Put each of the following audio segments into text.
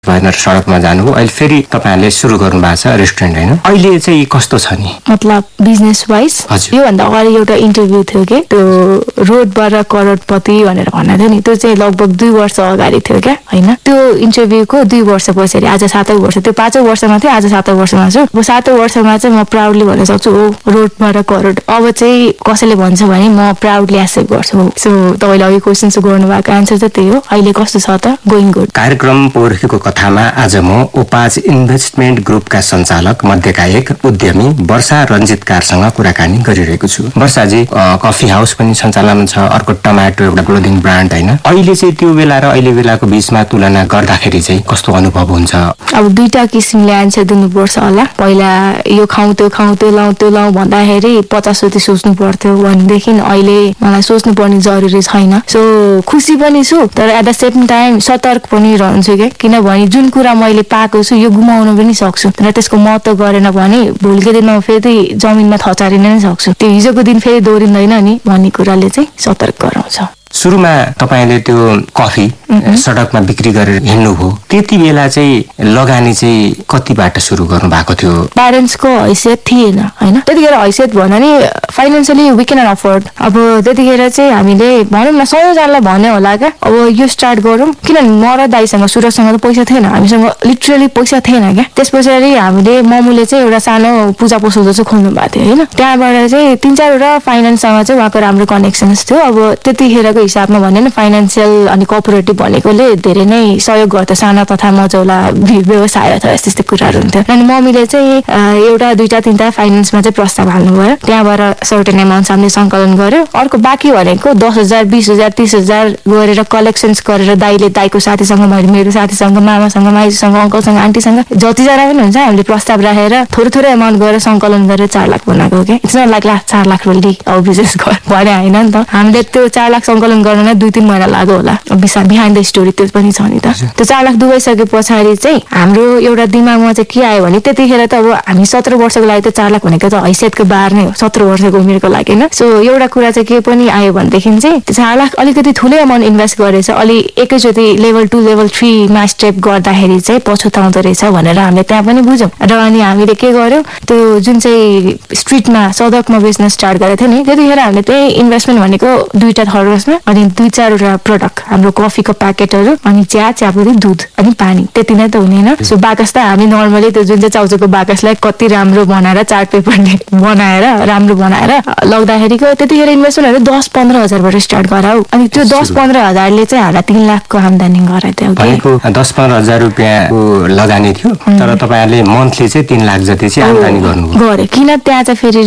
भनेर सडकमा जानुभयो। अहिले फेरि तपाईँहरूले सुरु गर्नु भएको छ रेस्टुरेन्ट होइन? अहिले चाहिँ कस्तो छ नि मतलब बिजनेस वाइज? योभन्दा अगाडि एउटा इन्टरभ्यू थियो कि त्यो रोडबाट करोडपति भनेर भनेको थियो नि, त्यो चाहिँ लगभग 2 वर्ष अगाडि थियो क्या होइन? त्यो इन्टरभ्यूको 2 वर्ष पछाडि आज 7औं वर्ष, त्यो 5औं वर्षमा थियो, आज 7औं वर्षमा छु। 7औं वर्षमा चाहिँ म प्राउडली भन्न सक्छु हो रोडबाट करोड। अब चाहिँ कसैले भन्छ भने म प्राउडली एक्सेप्ट गर्छु। सो तपाईँले अघि क्वेसन गर्नु भएको एन्सर चाहिँ त्यही हो। अहिले कस्तो छ त? Going good. कार्यक्रम पोरखीको कथामा आज म ओपाज इन्भेस्टमेन्ट ग्रुपका सञ्चालक मध्येका एक उद्यमी वर्षा रञ्जित कारसँग कुराकानी गरिरहेको छु। वर्षाजी कफी हाउस पनि सञ्चालन छ, अर्को टमाटो एउटा क्लोदिङ ब्रान्ड होइन? अहिले चाहिँ त्यो बेला र अहिले बेलाको बीचमा तुलना गर्दाखेरि चाहिँ कस्तो अनुभव हुन्छ? अब दुईटा किसिमले एन्सर दिनुपर्छ होला। पहिला यो खाउँ त्यो खाउँ त्यो लाउँ भन्दाखेरि 50 चोटि सोच्नु पर्थ्यो भनेदेखि अहिले मलाई सोच्नु पर्ने जरुरी छैन। सो खुसी पनि छु तर एट द सेम टाइम सतर्क पनि रहन्छु क्या, किनभने जुन कुरा मैले पाएको छु यो गुमाउन पनि सक्छु र त्यसको महत्त्व गरेन भने भोलिको दिनमा फेरि जमिनमा थचारिन नै सक्छु। त्यो हिजोको दिन फेरि दोहोरिँदैन नि भन्ने कुराले चाहिँ सतर्क गराउँछ। सुरुमा तपाईँले त्यो कफी सडकमा बिक्री गरेर हिँड्नुभयो, त्यति बेला चाहिँ लगानी चाहिँ कतिबाट सुरु गर्नु भएको थियो? प्यारेन्ट्सको हैसियत थिएन होइन, त्यतिखेर हैसियत भन नि फाइनेन्सियली वी क्यान अफोर्ड। अब त्यतिखेर चाहिँ हामीले भनौँ न 100,000लाई भन्यो होला क्या, अब यो स्टार्ट गरौँ, किनभने म र दाइसँग सुरजसँग त पैसा थिएन, हामीसँग लिटरली पैसा थिएन क्या। त्यस पछाडि हामीले मम्मीले चाहिँ एउटा सानो पूजा पसल चाहिँ खोल्नु भएको थियो होइन, त्यहाँबाट चाहिँ 3-4वटा फाइनेन्ससँग चाहिँ उहाँको राम्रो कनेक्सन्स थियो। अब त्यतिखेरको हिसाबमा भन्यो नि फाइनेन्सियल अनि कोअपरेटिभ भनेकोले धेरै नै सहयोग गर्थ्यो, साना तथा मजौला व्यवसाय अथवा यस्तै कुराहरू हुन्थ्यो। अनि मम्मीले चाहिँ एउटा 2-3 फाइनेन्समा चाहिँ प्रस्ताव हाल्नुभयो, त्यहाँबाट सर्टेन एमाउन्ट हामीले सङ्कलन गर्यो। अर्को बाँकी भनेको 10,000 20,000 30,000 गरेर कलेक्सन्स गरेर दाइको साथीसँग, मेरो साथीसँग, मामासँग, माइजूसँग, अङ्कलसँग, आन्टीसँग जतिजना पनि हुन्छ हामीले प्रस्ताव राखेर थोरै एमाउन्ट गरेर सङ्कलन गरेर 4 लाख बनाएको हो कि। इट्स नट लाइक 4 लाख रोल्डी अब बिजनेस भने होइन नि त। हामीले त्यो 4 लाख सङ्कलन गर्न 2-3 महिना लाग्यो होला। बिहाइन्ड द स्टोरी त्यो पनि छ नि त। त्यो 4 लाख डुबाइसके पछाडि चाहिँ हाम्रो एउटा दिमागमा चाहिँ के आयो भने त्यतिखेर त अब हामी 17 वर्षको लागि त 4 लाख भनेको त हैसियतको बार नै हो 17 वर्षको उमेरको लागि होइन। सो एउटा कुरा चाहिँ के पनि आयो भनेदेखि चाहिँ 4 लाख अलिकति ठुलै अमाउन्ट इन्भेस्ट गरेछ, अलि एकैचोटि लेभल 2 लेभल 3 मा स्टेप गर्दाखेरि चाहिँ पछुताउँदो रहेछ भनेर हामीले त्यहाँ पनि बुझ्यौँ। र अनि हामीले के गर्यौँ, त्यो जुन चाहिँ स्ट्रिटमा सडकमा बिजनेस स्टार्ट गरेको थियो नि, त्यतिखेर हामीले त्यही इन्भेस्टमेन्ट भनेको 2टा थर्मसमा अनि 2-4वटा प्रडक्ट, हाम्रो कफीको प्याकेटहरू अनि चियापत्ती दुध अनि पानी, त्यति नै त हुने होइन। सो बाकस त हामी नर्मली त्यो जुन चाहिँ चाउचाउको बाकसलाई कति राम्रो बनाएर चार्ट पेपरले बनाएर राम्रो बनाएर लग्दाखेरिको त्यतिखेर इन्भेस्टमेन्टहरू 10-15 हजारबाट स्टार्ट गराऊ। अनि त्यो 10-15 हजारले चाहिँ हामीलाई 3 लाखको आम्दानी गराइदियो। 10-15 हजार रुपियाँको लगानी थियो तर तपाईँहरूले मन्थली चाहिँ 3 लाख जति चाहिँ आम्दानी गर्यो। किन त्यहाँ चाहिँ फेरि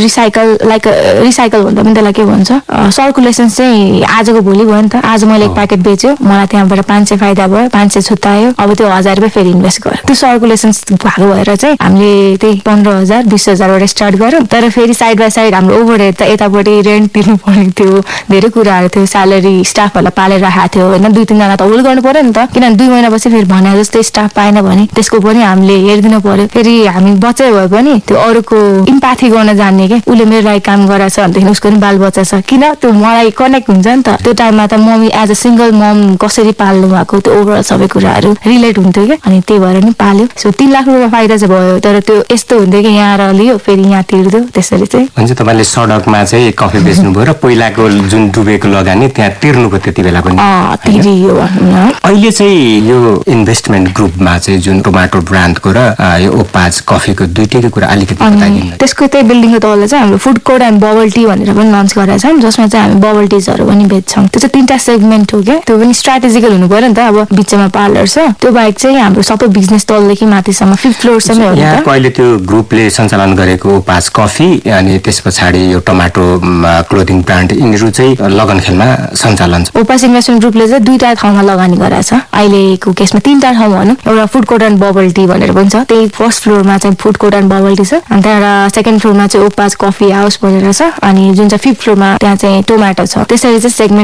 रिसाइकल भन्दा पनि त्यसलाई के भन्छ, सर्कुलेसन चाहिँ आजको भोलि भयो नि त। आज मैले 1 प्याकेट बेच्यो, मलाई त्यहाँबाट 500 फाइदा भयो, 500 छुट्यायो, अब त्यो 1000 रुपियाँ फेरि इन्भेस्ट गर्यो। त्यो सर्कुलेसन भएको भएर चाहिँ हामीले त्यही 15,000 20,000बाट स्टार्ट गर्यौँ। तर फेरि साइड बाई साइड हाम्रो ओभरहेड त यतापट्टि रेन्ट तिर्नु पर्ने थियो, धेरै कुराहरू थियो, स्यालेरी स्टाफहरूलाई पालेर राखेको थियो होइन। 2-3 जना त होल्ड गर्नु पर्यो नि त, किनभने 2 महिनापछि फेरि भने जस्तै स्टाफ पाएन भने त्यसको पनि हामीले हेरिदिनु पर्यो। फेरि हामी बच्चै भए पनि त्यो अरूको इम्प्याथी गर्न जान्ने कि उसले मेरो लागि काम गराएको छ भनेदेखि उसको पनि बाल बच्चा छ, किन त्यो मलाई कनेक्ट हुन्छ नि त। त्यो टाइममा त मम्मी एज अ सिङ्गल मम कसरी पाल्नु भएको त्यो ओभरअल सबै कुराहरू रिलेट हुन्थ्यो क्या, अनि त्यही भएर नि पाल्यो। सो 3 लाख रुपियाँ फाइदा चाहिँ भयो, तर त्यो यस्तो हुन्थ्यो कि यहाँ लियो फेरि यहाँ तिर्दो, त्यसरी चाहिँ हुन्छ। तपाईँले सडकमा चाहिँ कफी बेच्नुभयो र पहिलाको जुन डुबेको लगानी त्यहाँ तिर्नुको त्यति बेला पनि तिरियो। अहिले चाहिँ यो इन्भेस्टमेन्ट ग्रुपमा चाहिँ जुन टोमाटो ब्रान्डको र यो ओपाज कफीको दुईटैको कुरा अलिकति बताइदिनु। त्यसको त्यही बिल्डिङको तल चाहिँ हाम्रो food court and bubble tea भनेर पनि लन्च गरेका छौँ, जसमा चाहिँ हामी बबल टिजहरू पनि बेच्छौँ। त्यो चाहिँ 3टा सेगमेन्ट हो क्या, त्यो पनि स्ट्राटेजिकल हुनु पर्यो नि त। अब बिचमा पार्लर छ, त्यो बाहेक चाहिँ हाम्रो सबै बिजनेस तलदेखि माथिसम्म 5th फ्लोरसम्म हो। यहाँ अहिले त्यो ग्रुपले सञ्चालन गरेको ओपाज कफी अनि त्यस पछाडि यो टमाटो क्लोदिङ ब्रान्ड यिनीहरू चाहिँ लगन खेलमा सञ्चालन छ। ओपाज इन्भेस्टमेन्ट ग्रुपले चाहिँ 2टा ठाउँमा लगानी गराएको छ अहिलेको केसमा, 3टा ठाउँ भनौँ। एउटा food court and bubble tea भनेर पनि छ, त्यही 1st फ्लोरमा चाहिँ food court and bubble tea छ, अनि त्यहाँबाट 2nd फ्लोरमा चाहिँ ओपाज कफी हाउस भनेर छ, अनि जुन चाहिँ 5th फ्लोरमा त्यहाँ चाहिँ टोमाटो छ। त्यसरी चाहिँ सेगमेन्ट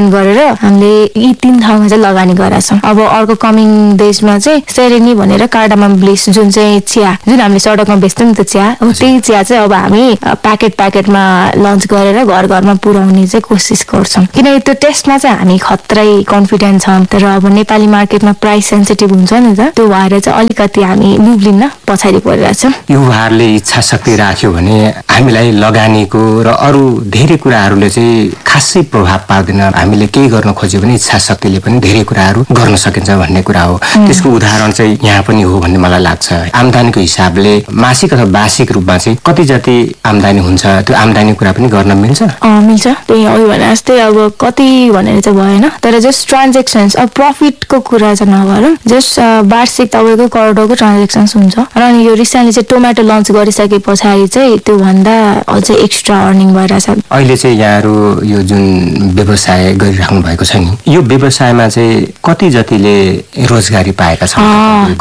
इन्भेस्टमेन्ट गरेर हामीले यी 3 ठाउँमा चाहिँ लगानी गरेका छौँ। अब अर्को कमिङ डेजमा चाहिँ सेरेनी भनेर कार्डामम ब्लिस जुन चाहिँ चिया जुन हामीले सडकमा बेच्थ्यौँ नि त्यो चिया, त्यही चिया चाहिँ अब हामी प्याकेटमा लन्च गरेर घर घरमा पुर्याउने चाहिँ कोसिस गर्छौँ। किनकि त्यो टेस्टमा चाहिँ हामी खत्रै कन्फिडेन्ट छौँ। तर अब नेपाली मार्केटमा प्राइस सेन्सिटिभ हुन्छ नि त, त्यो भएर चाहिँ अलिकति हामी मुभ लिन पछाडि परिरहेको छौँ। युवाहरूले इच्छा शक्ति राख्यो भने हामीलाई लगानीको र अरू धेरै कुराहरूले चाहिँ खासै प्रभाव पार्दैन। हामीले केही गर्न खोज्यो भने इच्छा शक्तिले पनि धेरै कुराहरू गर्न सकिन्छ भन्ने कुरा हो। त्यसको उदाहरण चाहिँ यहाँ पनि हो भन्ने मलाई लाग्छ। आम्दानीको हिसाबले मासिक अथवा वार्षिक रूपमा चाहिँ कति जति आम्दानी हुन्छ, त्यो आम्दानी कुरा पनि गर्न मिल्छ? मिल्छ। त्यही अघि भने जस्तै अब कति भनेर चाहिँ भएन, तर जस्ट ट्रान्जेक्सन्स, अब प्रफिटको कुरा चाहिँ नगरौँ, जस्ट वार्षिक तपाईँको करोडको ट्रान्जेक्सन्स हुन्छ। र अनि यो रिसेन्टली चाहिँ टोमेटो लन्च गरिसके पछाडि चाहिँ त्यो भन्दा अझै एक्स्ट्रा अर्निङ भइरहेछ। अहिले चाहिँ यहाँहरू यो जुन व्यवसाय गरिराख्नु भएको छ नि, यो व्यवसायमा चाहिँ कति जतिले रोजगारी पाएका छन्?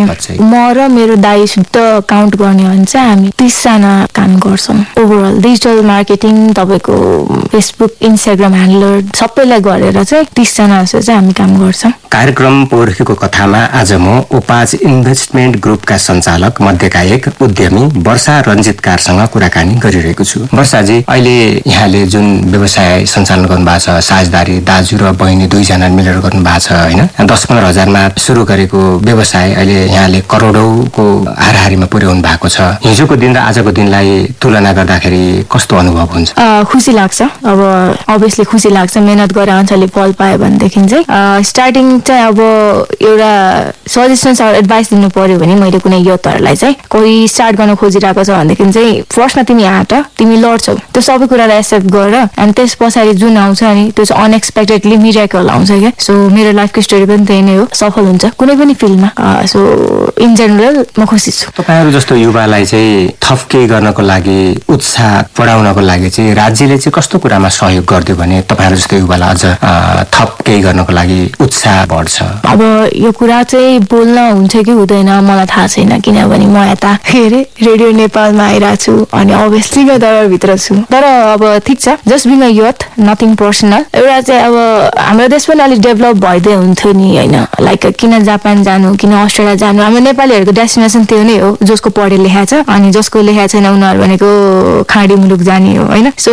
म र मेरो दाइ शुद्ध काउन्ट गर्ने हो भने चाहिँ हामी 30 जना काम गर्छौँ। ओभरअल डिजिटल मार्केटिङ तपाईँको फेसबुक इन्स्टाग्राम ह्यान्डलर सबैलाई गरेर चाहिँ 30 जना जस्तो चाहिँ हामी काम गर्छौँ। कार्यक्रम पोर्खेको कथामा आज म ओपाज इन्भेस्टमेन्ट ग्रुपका सञ्चालक मध्येका एक उद्यमी वर्षा रञ्जित कारसँग कुराकानी गरिरहेको छु। वर्षाजी, अहिले यहाँले जुन व्यवसाय सञ्चालन गर्नुभएको छ, साझेदारी दाजु र बहिनी 2 जना मिलेर गर्नुभएको छ होइन, 10-15 हजारमा सुरु गरेको व्यवसाय अहिले यहाँले करोडौंको हाराहारीमा पुर्याउनु भएको छ। हिजोको दिन र आजको दिनलाई तुलना गर्दाखेरि कस्तो अनुभव हुन्छ? खुसी लाग्छ। अब अभियसली खुसी लाग्छ। मेहनत गरे अनुसारले फल पायो भनेदेखि चाहिँ स्टार्टिङ चाहिँ अब एउटा सजेसन्स अर एडभाइस दिनु पर्यो भने मैले कुनै युथहरूलाई चाहिँ कोही स्टार्ट गर्न खोजिरहेको छ भनेदेखि चाहिँ फर्स्टमा तिमी आँट, तिमी लड्छौ, त्यो सबै कुरालाई एक्सेप्ट गर अनि त्यस पछाडि जुन आउँछ नि त्यो चाहिँ अनएक्सपेक्टेडली मिरेकल आउँछ क्या। सो मेरो लाइफको स्टोरी पनि त्यही नै हो, सफल हुन्छ कुनै पनि फिल्डमा। सो इन जेनरल म खुसी छु। तपाईहरु जस्तो युवालाई चाहिँ थप केही गर्नको लागि, उत्साह बढाउनको लागि चाहिँ राज्यले चाहिँ कस्तो कुरामा सहयोग गर्दियो भने तपाईँहरू जस्तो युवालाई अझ थप केही गर्नको लागि उत्साह बढ्छ? अब यो कुरा चाहिँ बोल्न हुन्छ कि हुँदैन मलाई थाहा छैन, किनभने म यता रेडियो नेपालमा आइरहेको छु अनि अभियसली दरबारभित्र छु। तर अब ठिक छ, just being a youth, nothing personal. एउटा चाहिँ अब हाम्रो देश पनि अलिक डेभलप भइदिए हुन्थ्यो नि होइन, लाइक किन जापान जानु, किन अस्ट्रेलिया जानु। हाम्रो नेपालीहरूको डेस्टिनेसन त्यो नै हो, जसको पढे लेखा छ, अनि जसको लेखा छैन उनीहरू भनेको खाडी मुलुक जाने हो होइन। सो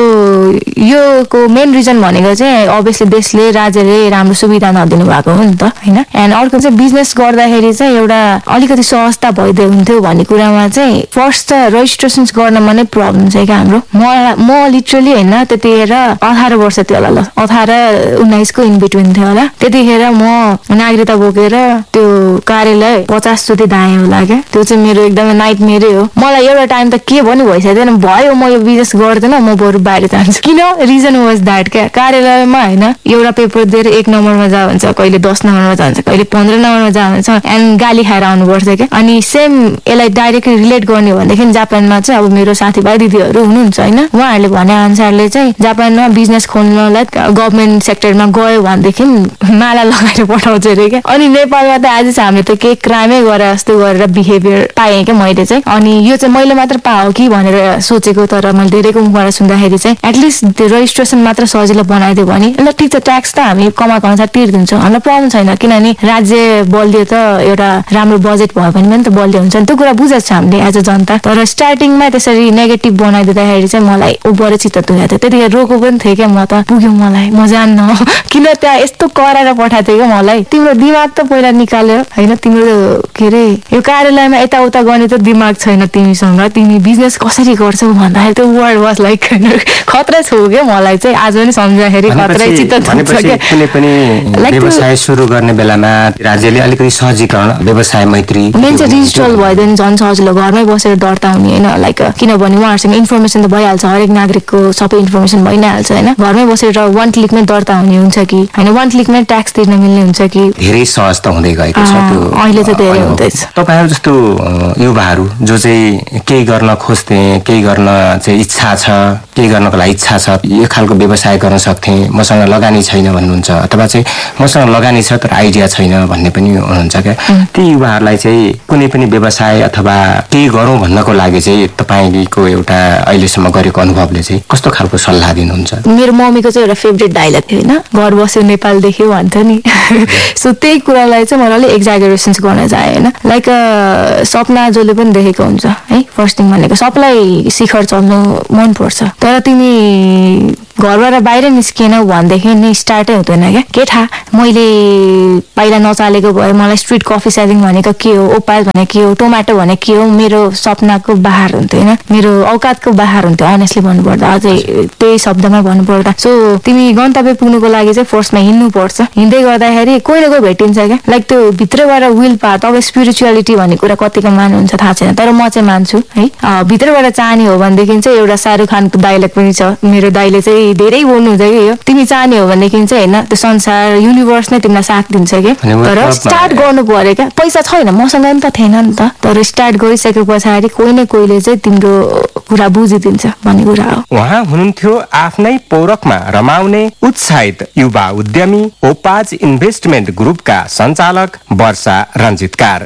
यो को मेन रिजन भनेको चाहिँ अभियसली देशले, राज्यले राम्रो सुविधा नदिनु भएको हो नि त होइन। एन्ड अर्को चाहिँ बिजनेस गर्दाखेरि चाहिँ एउटा अलिकति सहजता भइदियो हुन्थ्यो भन्ने कुरामा चाहिँ फर्स्ट त रेजिस्ट्रेसन गर्नमा नै प्रब्लम छ क्या हाम्रो। म लिटरली होइन त्यतिखेर 18 वर्ष थियो होला, 18-19 को इन बिट्विन थियो होला। त्यतिखेर म नागरिकता बोकेर त्यो कार्यालय 50 चोटि धाएँ होला क्या। त्यो चाहिँ मेरो एकदमै नाइट मेरै हो। मलाई एउटा टाइम त के पनि भइसकेन, भयो म यो बिजनेस गर्दैन, म बरु बाहिर जान्छु। किन? रिजन वाज द्याट क्या, कार्यालयमा होइन एउटा पेपर दिएर 1 नम्बरमा जा भन्छ, कहिले 10 नम्बरमा जान्छ, कहिले 15 नम्बरमा जा भन्छ, एन्ड गाली खाएर आउनुपर्छ क्या। अनि सेम यसलाई डाइरेक्टली रिलेट गर्ने भनेदेखि जापानमा चाहिँ अब मेरो साथीभाइ दिदीहरू हुनुहुन्छ होइन, उहाँहरूले भने अनुसारले चाहिँ जापानमा बिजनेस खोल्नलाई गभर्मेन्ट सेक्टरमा गयो भनेदेखि माला लगाएर पठाउँछ अरे क्या। अनि नेपालमा त आज चाहिँ हामीले त केही क्राइमै गरे जस्तो गरेर बिहेभियर पाएँ क्या मैले चाहिँ। अनि यो चाहिँ मैले मात्र पाओ कि भनेर सोचेको, तर मैले धेरैको मुखबाट सुन्दाखेरि चाहिँ एटलिस्ट त्यो रेजिस्ट्रेसन मात्र सजिलो बनाइदियो भने ल ठिक छ, ट्याक्स त हामी कमाएको अनुसार तिर्दिन्छौँ, हामीलाई प्रब्लम छैन। किनभने राज्य बलियो त एउटा राम्रो बजेट भयो भने पनि त बलियो हुन्छ नि, त्यो कुरा बुझेको छ हामीले एज अ जनता। तर स्टार्टिङमा त्यसरी नेगेटिभ बनाइदिँदाखेरि चाहिँ मलाई उबरै चित्त दुखेको थियो। त्यतिखेर रोको पनि थिएँ क्या, म त पुग्यो, मलाई म जान्न किन त्यहाँ यस्तो कराएर पठाएको थियो क्या मलाई। तिम्रो दिमाग त पहिला निकाल्यो होइन, तिम्रो के अरे यो कार्यालयमा यताउता गर्ने त दिमाग छैन तिमीसँग, तिमी बिजनेस कसरी गर्छौ भन्दाखेरि त्यो वर्ड वाज लाइक खतरा छु क्या। मलाई चाहिँ आज पनि सम्झाखेरि खतरै चित्त दुख्छ क्या। कुनै पनि व्यवसाय सुरु गर्ने बेलामा राज्यले अलिकति सहजीकरण, व्यवसाय मैत्री मेन चाहिँ डिजिटल भइदियो भने झन् सजिलो, घरमै बसेर दर्ता हुने होइन। लाइक किनभने उहाँहरूसँग इन्फर्मेसन त भइहाल्छ, हरेक नागरिकको सबै इन्फर्मेसन भइ नै हाल्छ होइन। घरमै बसेर 1 क्लिकमै दर्ता हुने हुन्छ कि होइन, 1 क्लिकमै ट्याक्स तिर्न मिल्ने हुन्छ कि। धेरै सहज त हुँदै गएको छ। अहिले चाहिँ धेरै हुँदैछ। तपाईहरु जस्तो युवाहरू जो चाहिँ केही गर्न खोज्थे, केही गर्न चाहिँ इच्छा छ, केही गर्नको लागि इच्छा छ, यो खालको व्यवसाय गर्न सक्थे, मसँग लगानी छैन भन्नुहुन्छ, अथवा चाहिँ मसँग लगानी छ तर आइडिया छैन भन्ने पनि हुनुहुन्छ क्या। ती युवाहरूलाई चाहिँ कुनै पनि व्यवसाय अथवा केही गरौँ भन्नको लागि चाहिँ तपाईको एउटा अहिलेसम्म गरेको अनुभवले चाहिँ कस्तो खालको सल्लाह दिनुहुन्छ? मेरो मम्मीको चाहिँ एउटा फेभरेट डायलग थियो होइन, घर बस्यो नेपाल देख्यो भन्छ नि। सो त्यही कुरालाई चाहिँ मलाई अलिक एक्जागरेसन्स गर्न चाहे होइन। लाइक सपना जसले पनि देखेको हुन्छ है, फर्स्ट थिङ भनेको सबलाई शिखर चल्नु मनपर्छ, तर तिमी घरबाट बाहिर निस्किएनौ भनेदेखि नि स्टार्टै हुँदैन क्या। के थाहा मैले पहिला नचालेको भए मलाई स्ट्रिट कफी सेलिङ भनेको के हो, ओपाल भनेको के हो, टोमाटो भनेको के हो, मेरो सपनाको बाहर हुन्थ्यो होइन, मेरो औकातको बाहर हुन्थ्यो अनेस्टली भन्नुपर्दा, अझै त्यही शब्दमा भन्नुपर्दा। सो तिमी गन्तव्य पुग्नुको लागि चाहिँ फर्स्टमा हिँड्नु पर्छ, हिँड्दै गर्दाखेरि कोही न कोही भेटिन्छ क्या। लाइक त्यो भित्रबाट विल पावर, तपाईँ स्पिरिचुअलिटी भन्ने कुरा कतिको मान्नुहुन्छ थाहा छैन, तर म चाहिँ मान्छु है। भित्रबाट चाहने हो भनेदेखि चाहिँ एउटा शाहरुख खानको डायलग पनि छ, मेरो दाइले चाहिँ धेरै बोल्नुहुन्छ कि यो, तिमी चाहने हो भनेदेखि चाहिँ होइन त्यो संसार युनिभर्स नै तिमीलाई साथ दिन्छ कि, तर स्टार्ट गर्नु पर्यो क्या। पैसा छैन, मसँग नि त थिएन नि त, तर स्टार्ट गरिसके पछाडि कोही न कोहीले चाहिँ तिम्रो कुरा बुझिदिन्छ भन्ने कुरा हो। उहाँ हुनुहुन्थ्यो आफ्नै पौरखमा रमाउने उत्साहित युवा उद्यमी ओपाज इन्भेस्टमेन्ट ग्रुपका सञ्चालक वर्षा रञ्जितकार।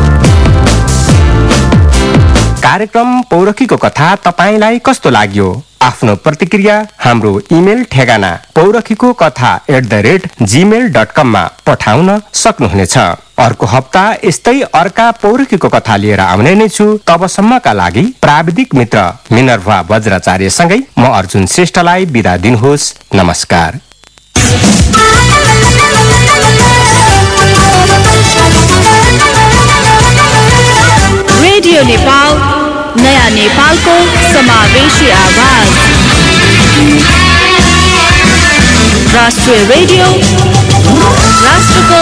कार्यक्रम पौरखीको कथा तपाईलाई कस्तो लाग्यो? आफ्नो प्रतिक्रिया हाम्रो इमेल ठेगाना paurakhikokatha@gmail.com मा पठाउन सक्नुहुनेछ। अर्को हप्ता यस्तै अर्का पौरखीको कथा लिएर आउने नै छु। तबसम्मका लागि प्राविधिक मित्र मिनर्भा वज्राचार्यसँगै म अर्जुन श्रेष्ठलाई बिदा दिनुहोस्। नमस्कार। रेडियो नेपाल, नयाँ नेपालको समावेशी आवाज। राष्ट्रिय रेडियो, राष्ट्रको